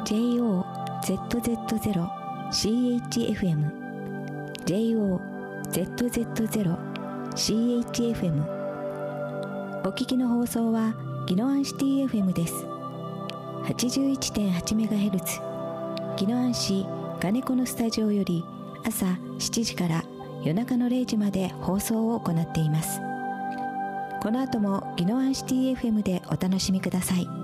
JOZZ0CHFM JOZZ0CHFM お聞きの放送は宜野湾シティ FM です。 81.8MHz 宜野湾市金子のスタジオより朝7時から夜中の0時まで放送を行っています。この後も宜野湾シティ FM でお楽しみください。